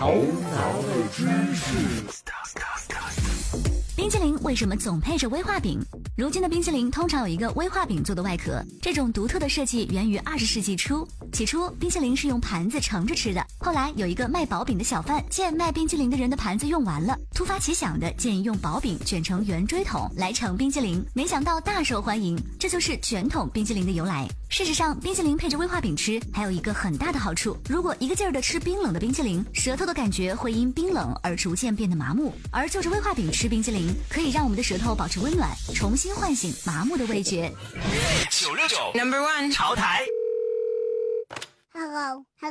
头脑知识。 冰淇淋为什么总配着威化饼？如今的冰淇淋通常有一个威化饼做的外壳，这种独特的设计源于20世纪初。起初，冰淇淋是用盘子盛着吃的，后来有一个卖薄饼的小贩见卖冰淇淋的人的盘子用完了，突发奇想的建议用薄饼卷成圆锥筒来盛冰淇淋，没想到大受欢迎，这就是卷筒冰淇淋的由来。事实上，冰淇淋配着威化饼吃还有一个很大的好处，如果一个劲儿的吃冰冷的冰淇淋，舌头的感觉会因冰冷而逐渐变得麻木，而就着威化饼吃冰淇淋可以让我们的舌头保持温暖，重新唤醒麻木的味觉。 969 No.1 潮台。 Hello